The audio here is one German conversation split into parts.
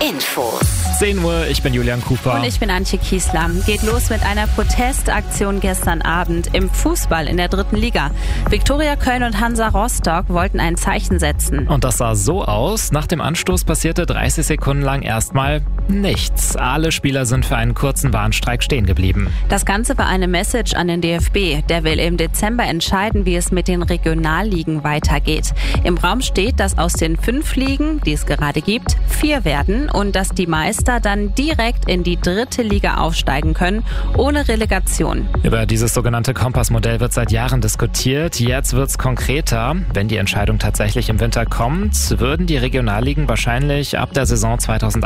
Infos. 10 Uhr, ich bin Julian Cooper. Und ich bin Antje Kiesler. Geht los mit einer Protestaktion gestern Abend im Fußball in der 3. Liga. Viktoria Köln und Hansa Rostock wollten ein Zeichen setzen. Und das sah so aus. Nach dem Anstoß passierte 30 Sekunden lang erstmal nichts. Alle Spieler sind für einen kurzen Warnstreik stehen geblieben. Das Ganze war eine Message an den DFB. Der will im Dezember entscheiden, wie es mit den Regionalligen weitergeht. Im Raum steht, dass aus den 5 Ligen, die es gerade gibt, 4 werden und dass die Meister dann direkt in die 3. Liga aufsteigen können, ohne Relegation. Über dieses sogenannte Kompassmodell wird seit Jahren diskutiert. Jetzt wird's konkreter. Wenn die Entscheidung tatsächlich im Winter kommt, würden die Regionalligen wahrscheinlich ab der Saison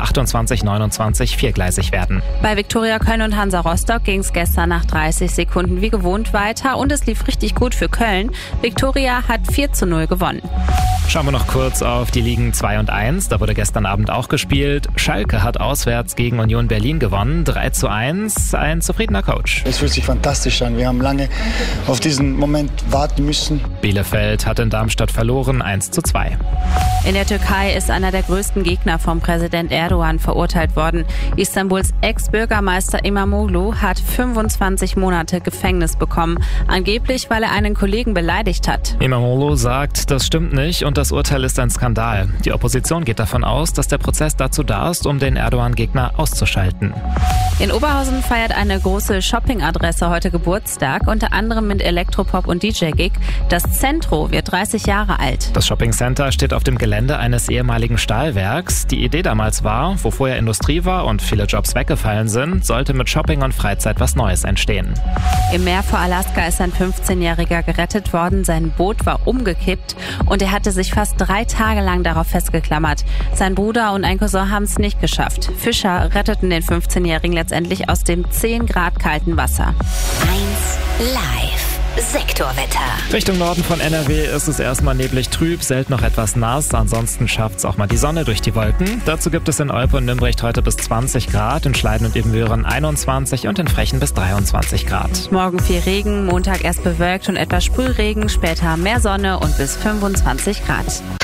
2028/29 viergleisig werden. Bei Viktoria Köln und Hansa Rostock ging es gestern nach 30 Sekunden wie gewohnt weiter und es lief richtig gut für Köln. Viktoria hat 4:0 gewonnen. Schauen wir noch kurz auf die Ligen 2 und 1. Da wurde gestern Abend auch gespielt. Schalke hat auswärts gegen Union Berlin gewonnen. 3:1. Ein zufriedener Coach. Es fühlt sich fantastisch an. Wir haben lange auf diesen Moment warten müssen. Bielefeld hat in Darmstadt verloren. 1:2. In der Türkei ist einer der größten Gegner vom Präsident Erdogan verurteilt worden. Istanbuls Ex-Bürgermeister İmamoğlu hat 25 Monate Gefängnis bekommen. Angeblich, weil er einen Kollegen beleidigt hat. İmamoğlu sagt, das stimmt nicht und das Urteil ist ein Skandal. Die Opposition geht davon aus, dass der Prozess dazu da ist, um den Erdogan-Gegner auszuschalten. In Oberhausen feiert eine große Shopping-Adresse heute Geburtstag, unter anderem mit Elektropop und DJ-Gig. Das Centro wird 30 Jahre alt. Das Shopping-Center steht auf dem Gelände eines ehemaligen Stahlwerks. Die Idee damals war, wo vorher Industrie war und viele Jobs weggefallen sind, sollte mit Shopping und Freizeit was Neues entstehen. Im Meer vor Alaska ist ein 15-Jähriger gerettet worden. Sein Boot war umgekippt und er hatte sich fast 3 Tage lang darauf festgeklammert. Sein Bruder und ein Cousin haben es nicht geschafft. Fischer retteten den 15-Jährigen letztendlich aus dem 10 Grad kalten Wasser. 1 Live. Sektorwetter. Richtung Norden von NRW ist es erstmal neblig trüb, selten noch etwas nass. Ansonsten schafft's auch mal die Sonne durch die Wolken. Dazu gibt es in Olpe und Nümbrecht heute bis 20 Grad, in Schleiden und Ebenbüren 21 und in Frechen bis 23 Grad. Morgen viel Regen, Montag erst bewölkt und etwas Sprühregen, später mehr Sonne und bis 25 Grad.